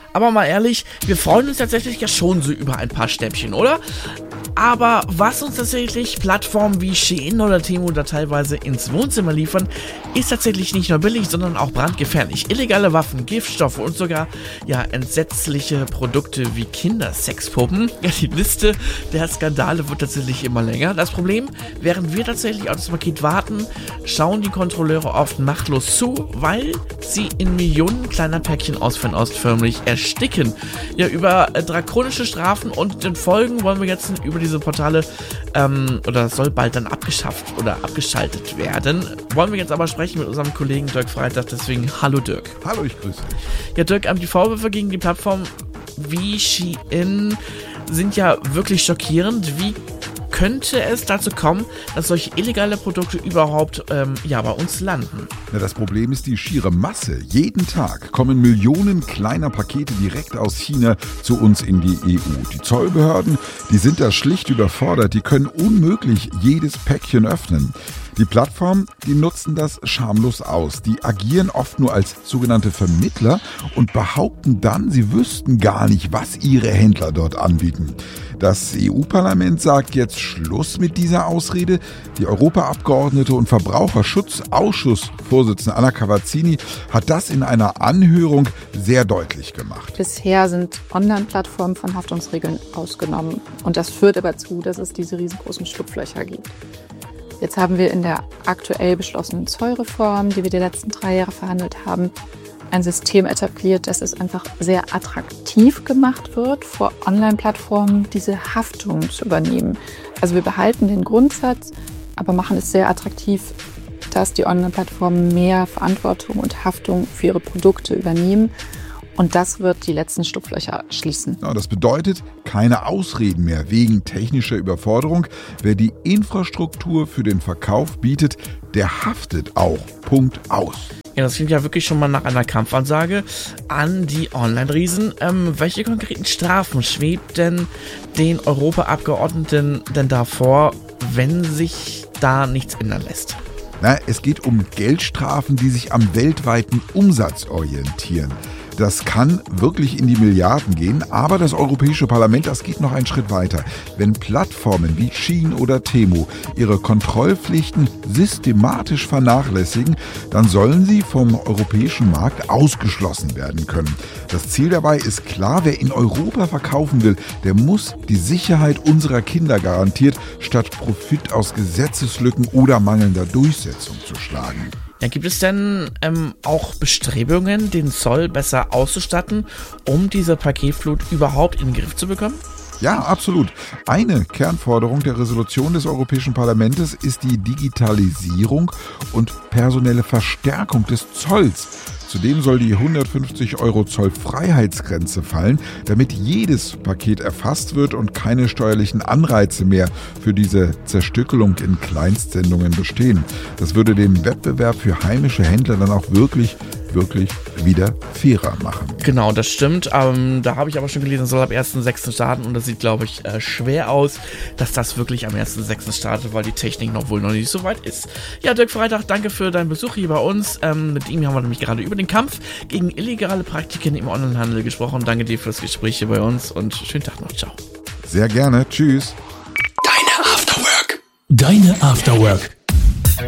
Aber mal ehrlich, wir freuen uns tatsächlich ja schon so über ein paar Schnäppchen, oder? Aber was uns tatsächlich Plattformen wie Shein oder Temu da teilweise ins Wohnzimmer liefern, ist tatsächlich nicht nur billig, sondern auch brandgefährlich. Illegale Waffen, Giftstoffe und sogar entsetzliche Produkte wie Kindersexpuppen. Ja, die Liste der Skandale wird tatsächlich immer länger. Das Problem, während wir tatsächlich auf das Paket warten, schauen die Kontrolleure oft machtlos zu, weil sie in Millionen kleiner Päckchen aus Fernost förmlich ersticken. Ja, über drakonische Strafen und den Folgen wollen wir jetzt über diese Portale, oder soll bald dann abgeschafft oder abgeschaltet werden. Wollen wir jetzt aber sprechen mit unserem Kollegen Dirk Freitag, deswegen hallo Dirk. Hallo, ich grüße dich. Ja Dirk, die Vorwürfe gegen die Plattform wie Shein sind ja wirklich schockierend. Wie könnte es dazu kommen, dass solche illegale Produkte überhaupt bei uns landen? Ja, das Problem ist die schiere Masse. Jeden Tag kommen Millionen kleiner Pakete direkt aus China zu uns in die EU. Die Zollbehörden, die sind da schlicht überfordert. Die können unmöglich jedes Päckchen öffnen. Die Plattformen, die nutzen das schamlos aus. Die agieren oft nur als sogenannte Vermittler und behaupten dann, sie wüssten gar nicht, was ihre Händler dort anbieten. Das EU-Parlament sagt jetzt Schluss mit dieser Ausrede. Die Europaabgeordnete und Verbraucherschutzausschussvorsitzende Anna Cavazzini hat das in einer Anhörung sehr deutlich gemacht. Bisher sind Online-Plattformen von Haftungsregeln ausgenommen. Und das führt aber zu, dass es diese riesengroßen Schlupflöcher gibt. Jetzt haben wir in der aktuell beschlossenen Zollreform, die wir die letzten 3 Jahre verhandelt haben, ein System etabliert, dass es einfach sehr attraktiv gemacht wird, vor Online-Plattformen diese Haftung zu übernehmen. Also wir behalten den Grundsatz, aber machen es sehr attraktiv, dass die Online-Plattformen mehr Verantwortung und Haftung für ihre Produkte übernehmen. Und das wird die letzten Schlupflöcher schließen. Ja, das bedeutet keine Ausreden mehr wegen technischer Überforderung. Wer die Infrastruktur für den Verkauf bietet, der haftet auch. Punkt aus. Ja, das klingt ja wirklich schon mal nach einer Kampfansage an die Online-Riesen. Welche konkreten Strafen schwebt denn den Europaabgeordneten denn davor, wenn sich da nichts ändern lässt? Es geht um Geldstrafen, die sich am weltweiten Umsatz orientieren. Das kann wirklich in die Milliarden gehen, aber das Europäische Parlament, das geht noch einen Schritt weiter. Wenn Plattformen wie Shein oder Temu ihre Kontrollpflichten systematisch vernachlässigen, dann sollen sie vom europäischen Markt ausgeschlossen werden können. Das Ziel dabei ist klar, wer in Europa verkaufen will, der muss die Sicherheit unserer Kinder garantiert, statt Profit aus Gesetzeslücken oder mangelnder Durchsetzung zu schlagen. Ja, gibt es denn auch Bestrebungen, den Zoll besser auszustatten, um diese Paketflut überhaupt in den Griff zu bekommen? Ja, absolut. Eine Kernforderung der Resolution des Europäischen Parlaments ist die Digitalisierung und personelle Verstärkung des Zolls. Zudem soll die 150 € Zollfreiheitsgrenze fallen, damit jedes Paket erfasst wird und keine steuerlichen Anreize mehr für diese Zerstückelung in Kleinstsendungen bestehen. Das würde den Wettbewerb für heimische Händler dann auch wirklich wieder fairer machen. Genau, das stimmt. Da habe ich aber schon gelesen, es soll ab 1.6. starten und das sieht, glaube ich, schwer aus, dass das wirklich am 1.6. startet, weil die Technik noch nicht so weit ist. Ja, Dirk Freitag, danke für deinen Besuch hier bei uns. Mit ihm haben wir nämlich gerade über den Kampf gegen illegale Praktiken im Onlinehandel gesprochen. Danke dir fürs Gespräch hier bei uns und schönen Tag noch. Ciao. Sehr gerne. Tschüss. Deine Afterwork.